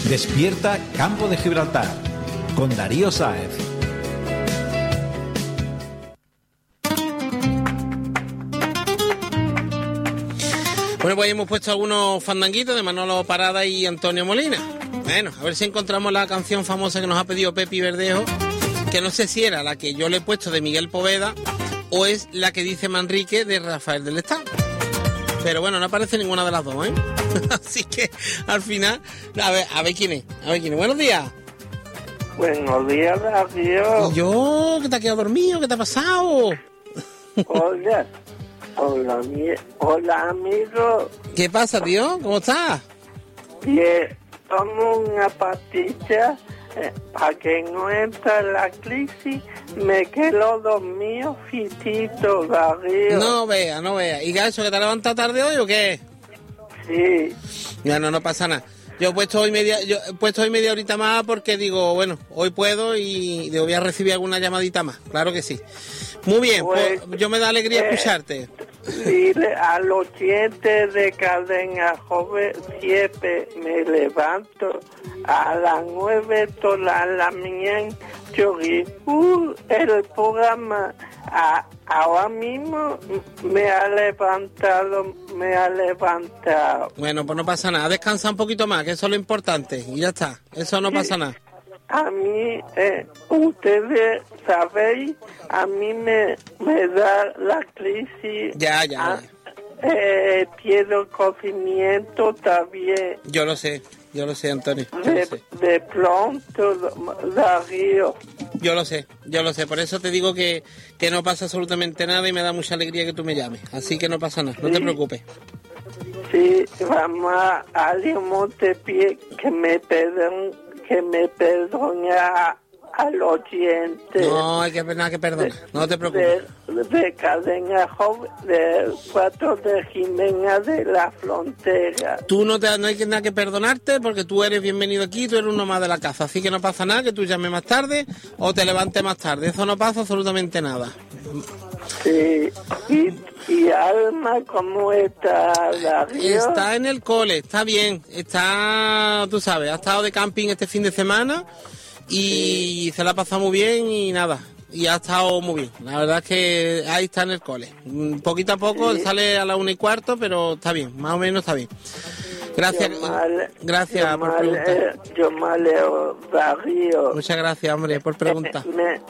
Despierta Campo de Gibraltar con Darío Sáez. Bueno, pues hemos puesto algunos fandanguitos de Manolo Parada y Antonio Molina. Bueno, a ver si encontramos la canción famosa que nos ha pedido Pepi Verdejo, que no sé si era la que yo le he puesto de Miguel Poveda o es la que dice Manrique de Rafael del Estado. Pero bueno, no aparece ninguna de las dos, ¿eh? Así que al final, a ver quién es. Buenos días. Buenos días, Darío. ¿Y yo? ¿Que te has quedado dormido? ¿Qué te ha pasado? Hola, amigo. ¿Qué pasa, tío? ¿Cómo estás? Bien, tomo una pastilla para que no entre la crisis. Me quedo dormido fitito, Darío. No vea. ¿Y Gacho, que te has levantado tarde hoy o qué? Sí. Ya no pasa nada. Yo he puesto hoy media horita más porque digo, bueno, hoy puedo y voy a recibir alguna llamadita más. Claro que sí. Muy bien, pues yo me da alegría escucharte. Dile al oyente de Cadena Joven, siempre me levanto a las 9 toda la mañana. Yo digo, el programa ahora mismo me ha levantado. Bueno, pues no pasa nada, descansa un poquito más, que eso es lo importante, y ya está, eso no pasa nada. A mí, ustedes sabéis, a mí me da la crisis. Ya. Pierdo conocimiento también. Yo lo sé, Antonio. De pronto, Darío. Yo lo sé, por eso te digo que no pasa absolutamente nada y me da mucha alegría que tú me llames, así que no pasa nada, no te preocupes. Sí, vamos a Montepié, que me perdone al oyente. No, hay que nada que perdonar, no te preocupes. De Cadena Joven, del 4 de Jimena de la Frontera. Tú no hay nada que perdonarte porque tú eres bienvenido aquí, tú eres uno más de la casa, así que no pasa nada que tú llames más tarde o te levantes más tarde, eso no pasa absolutamente nada. Sí, y Alma, ¿cómo está, Darío? Está en el cole, está bien, tú sabes, ha estado de camping este fin de semana y se la ha pasado muy bien y nada, y ha estado muy bien. La verdad es que ahí está en el cole. Poquito a poco sale a la 1:15, pero está bien, más o menos está bien. Gracias por preguntar. Yo me alegro, Darío. Muchas gracias, hombre, por preguntar.